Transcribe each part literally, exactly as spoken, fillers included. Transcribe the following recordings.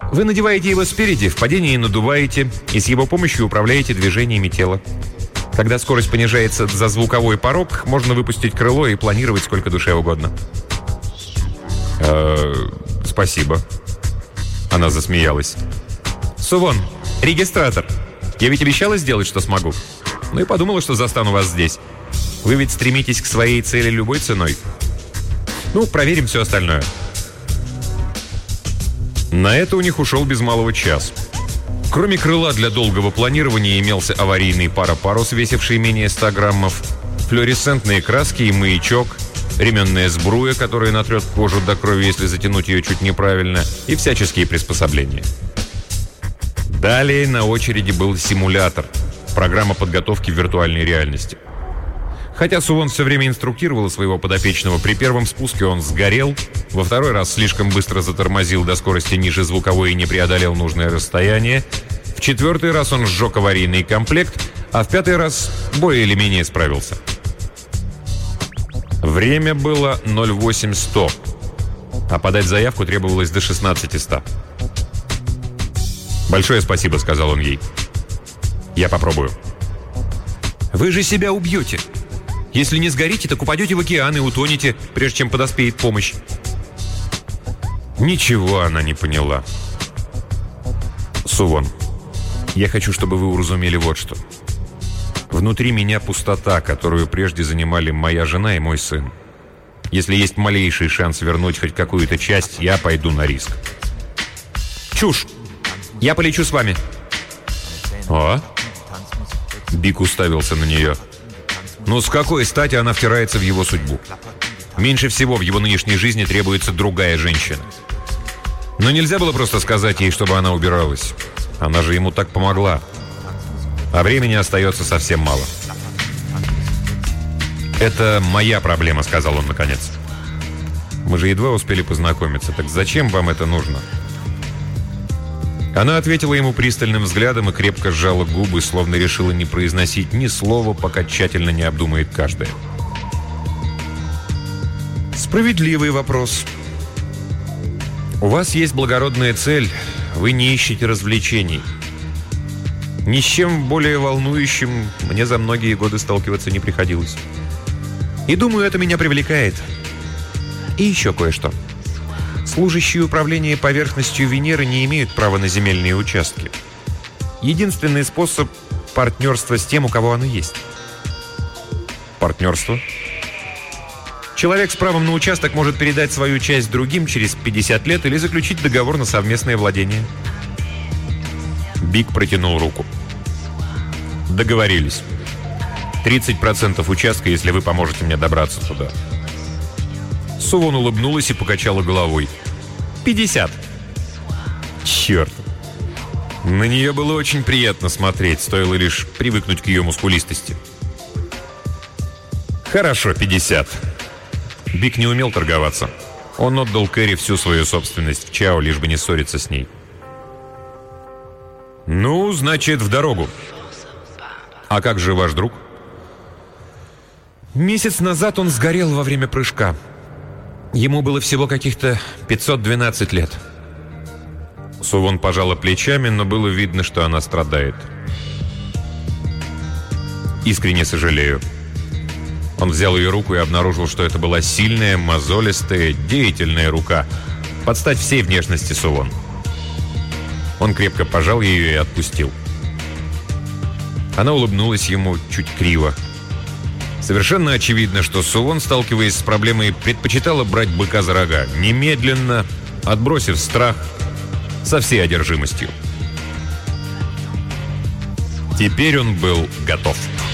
Вы надеваете его спереди, в падении надуваете и с его помощью управляете движениями тела. Когда скорость понижается за звуковой порог, можно выпустить крыло и планировать сколько душе угодно. «Э, спасибо». Она засмеялась. «Сувон, регистратор. Я ведь обещала сделать, что смогу. Ну и подумала, что застану вас здесь. Вы ведь стремитесь к своей цели любой ценой. Ну, проверим все остальное». На это у них ушел без малого час. Кроме крыла для долгого планирования имелся аварийный паропарус, весивший менее ста граммов, флуоресцентные краски и маячок, ременная сбруя, которая натрет кожу до крови, если затянуть ее чуть неправильно, и всяческие приспособления. Далее на очереди был симулятор, программа подготовки в виртуальной реальности. Хотя Сувон все время инструктировал своего подопечного, при первом спуске он сгорел, во второй раз слишком быстро затормозил до скорости ниже звуковой и не преодолел нужное расстояние, в четвертый раз он сжег аварийный комплект, а в пятый раз более или менее справился. Время было ноль восемь сто, а подать заявку требовалось до шестнадцати ста. «Большое спасибо», — сказал он ей. «Я попробую». «Вы же себя убьете. Если не сгорите, так упадете в океан и утонете, прежде чем подоспеет помощь». Ничего она не поняла. «Сувон, я хочу, чтобы вы уразумели вот что. Внутри меня пустота, которую прежде занимали моя жена и мой сын. Если есть малейший шанс вернуть хоть какую-то часть, я пойду на риск». «Чушь! Я полечу с вами». «А?» Бик уставился на нее. «Ну, с какой стати она втирается в его судьбу? Меньше всего в его нынешней жизни требуется другая женщина. Но нельзя было просто сказать ей, чтобы она убиралась. Она же ему так помогла. А времени остается совсем мало». «Это моя проблема», — сказал он наконец. «Мы же едва успели познакомиться. Так зачем вам это нужно?» Она ответила ему пристальным взглядом и крепко сжала губы, словно решила не произносить ни слова, пока тщательно не обдумает каждое. «Справедливый вопрос. У вас есть благородная цель, вы не ищете развлечений. Ни с чем более волнующим мне за многие годы сталкиваться не приходилось. И думаю, это меня привлекает. И еще кое-что. Служащие управления поверхностью Венеры не имеют права на земельные участки. Единственный способ – партнерство с тем, у кого оно есть». «Партнерство?» «Человек с правом на участок может передать свою часть другим через пятьдесят лет или заключить договор на совместное владение». Бик протянул руку. «Договорились. тридцать процентов участка, если вы поможете мне добраться туда». Сувон улыбнулась и покачала головой. «Пятьдесят». «Черт!» На нее было очень приятно смотреть, стоило лишь привыкнуть к ее мускулистости. «Хорошо, пятьдесят». Бик не умел торговаться. Он отдал Кэрри всю свою собственность в Чао, лишь бы не ссориться с ней. «Ну, значит, в дорогу. А как же ваш друг?» «Месяц назад он сгорел во время прыжка. Ему было всего каких-то пятьсот двенадцать лет». Сувон пожала плечами, но было видно, что она страдает. «Искренне сожалею». Он взял ее руку и обнаружил, что это была сильная, мозолистая, деятельная рука, под стать всей внешности Сувон. Он крепко пожал ее и отпустил. Она улыбнулась ему чуть криво. Совершенно очевидно, что Сувон, сталкиваясь с проблемой, предпочитала брать быка за рога, немедленно, отбросив страх, со всей одержимостью. Теперь он был готов.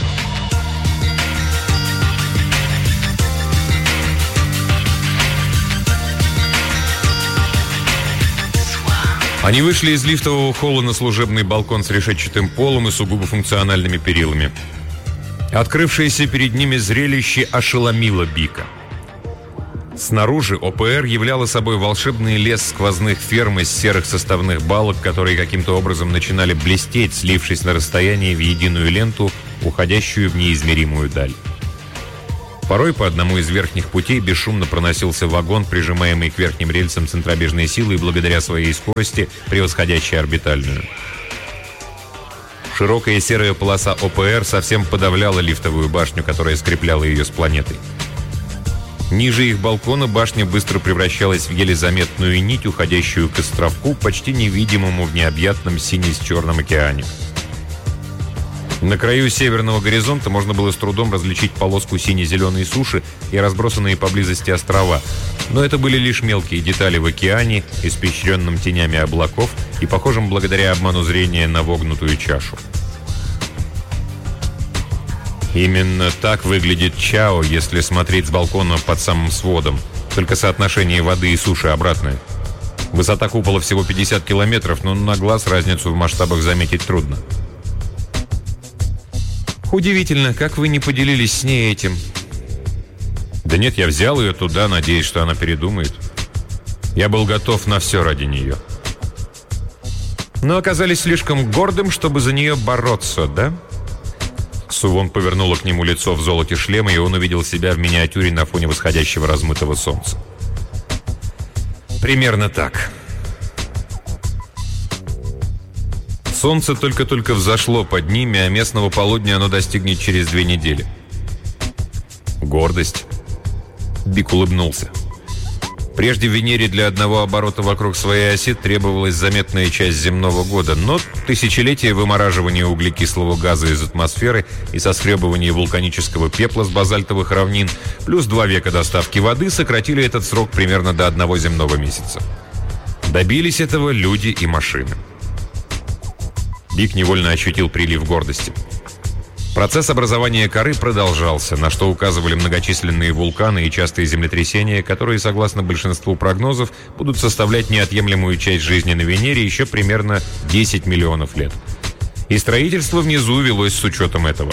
Они вышли из лифтового холла на служебный балкон с решетчатым полом и сугубо функциональными перилами. Открывшееся перед ними зрелище ошеломило Бика. Снаружи ОПР являла собой волшебный лес сквозных ферм из серых составных балок, которые каким-то образом начинали блестеть, слившись на расстоянии в единую ленту, уходящую в неизмеримую даль. Порой по одному из верхних путей бесшумно проносился вагон, прижимаемый к верхним рельсам центробежной силой благодаря своей скорости, превосходящей орбитальную. Широкая серая полоса ОПР совсем подавляла лифтовую башню, которая скрепляла ее с планетой. Ниже их балкона башня быстро превращалась в еле заметную нить, уходящую к островку, почти невидимому в необъятном сине-черном океане. На краю северного горизонта можно было с трудом различить полоску сине-зеленой суши и разбросанные поблизости острова, но это были лишь мелкие детали в океане, испещренном тенями облаков и похожим благодаря обману зрения на вогнутую чашу. Именно так выглядит Чао, если смотреть с балкона под самым сводом, только соотношение воды и суши обратное. Высота купола всего пятьдесят километров, но на глаз разницу в масштабах заметить трудно. Удивительно, как вы не поделились с ней этим. Да нет, я взял ее туда, надеясь, что она передумает. Я был готов на все ради нее. Но оказались слишком гордым, чтобы за нее бороться, да? Сувон повернула к нему лицо в золоте шлема, и он увидел себя в миниатюре на фоне восходящего размытого солнца. Примерно так. Солнце только-только взошло под ними, а местного полудня оно достигнет через две недели. Гордость. Бик улыбнулся. Прежде Венере для одного оборота вокруг своей оси требовалась заметная часть земного года, но тысячелетия вымораживания углекислого газа из атмосферы и соскребывания вулканического пепла с базальтовых равнин, плюс два века доставки воды сократили этот срок примерно до одного земного месяца. Добились этого люди и машины. Бик невольно ощутил прилив гордости. Процесс образования коры продолжался, на что указывали многочисленные вулканы и частые землетрясения, которые, согласно большинству прогнозов, будут составлять неотъемлемую часть жизни на Венере еще примерно десять миллионов лет. И строительство внизу велось с учетом этого.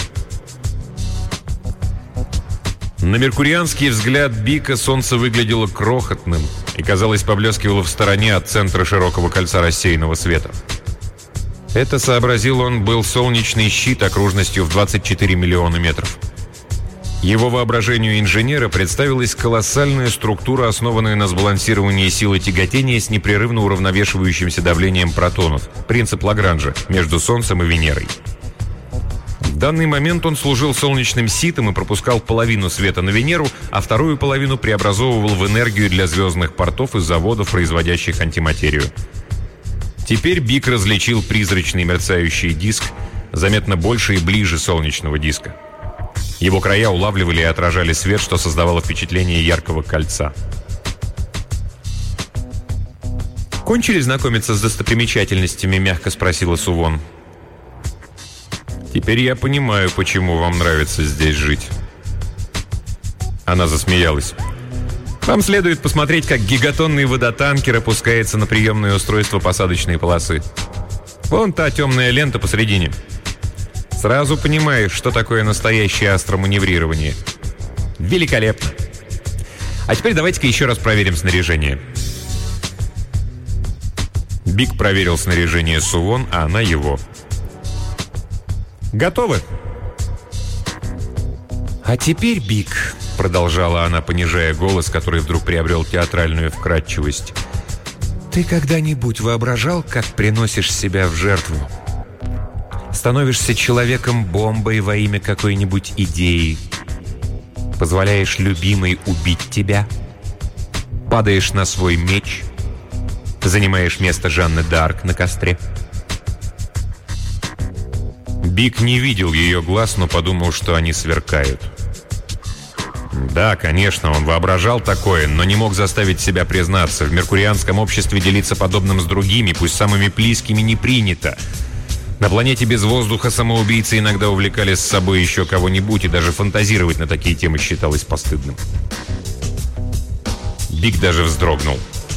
На меркурианский взгляд Бика солнце выглядело крохотным и, казалось, поблескивало в стороне от центра широкого кольца рассеянного света. Это, сообразил он, был солнечный щит окружностью в двадцать четыре миллиона метров. Его воображению инженера представилась колоссальная структура, основанная на сбалансировании силы тяготения с непрерывно уравновешивающимся давлением протонов, принцип Лагранжа, между Солнцем и Венерой. В данный момент он служил солнечным ситом и пропускал половину света на Венеру, а вторую половину преобразовывал в энергию для звездных портов и заводов, производящих антиматерию. Теперь Бик различил призрачный мерцающий диск, заметно больше и ближе солнечного диска. Его края улавливали и отражали свет, что создавало впечатление яркого кольца. «Кончили знакомиться с достопримечательностями?» — мягко спросила Сувон. «Теперь я понимаю, почему вам нравится здесь жить». Она засмеялась. «Вам следует посмотреть, как гигатонный водотанкер опускается на приемное устройство посадочной полосы. Вон та темная лента посредине. Сразу понимаешь, что такое настоящее астроманеврирование. Великолепно. А теперь давайте-ка еще раз проверим снаряжение». Бик проверил снаряжение Сувон, а она его. «Готовы?» «А теперь, Бик», — продолжала она, понижая голос, который вдруг приобрел театральную вкрадчивость, «ты когда-нибудь воображал, как приносишь себя в жертву? Становишься человеком-бомбой во имя какой-нибудь идеи, позволяешь любимой убить тебя, падаешь на свой меч, занимаешь место Жанны д'Арк на костре». Бик не видел ее глаз, но подумал, что они сверкают. Да, конечно, он воображал такое, но не мог заставить себя признаться. В меркурианском обществе делиться подобным с другими, пусть самыми близкими, не принято. На планете без воздуха самоубийцы иногда увлекали с собой еще кого-нибудь, и даже фантазировать на такие темы считалось постыдным. Бик даже вздрогнул.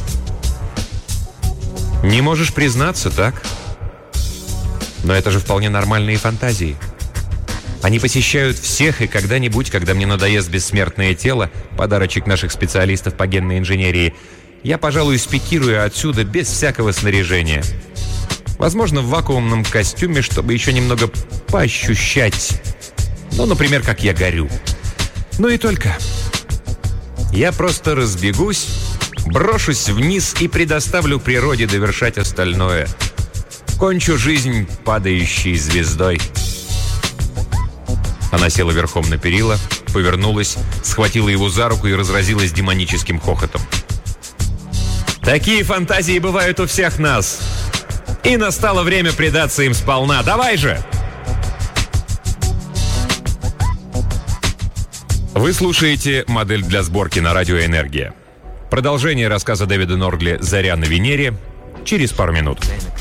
«Не можешь признаться, так? Но это же вполне нормальные фантазии. Они посещают всех, и когда-нибудь, когда мне надоест бессмертное тело, подарочек наших специалистов по генной инженерии, я, пожалуй, спикирую отсюда без всякого снаряжения. Возможно, в вакуумном костюме, чтобы еще немного поощущать. Ну, например, как я горю. Ну и только. Я просто разбегусь, брошусь вниз и предоставлю природе довершать остальное. Кончу жизнь падающей звездой. Она села верхом на перила, повернулась, схватила его за руку и разразилась демоническим хохотом. Такие фантазии бывают у всех нас. И настало время предаться им сполна. Давай же! Вы слушаете «Модель для сборки» на радио «Энергия». Продолжение рассказа Дэвида Нордли «Заря на Венере» через пару минут.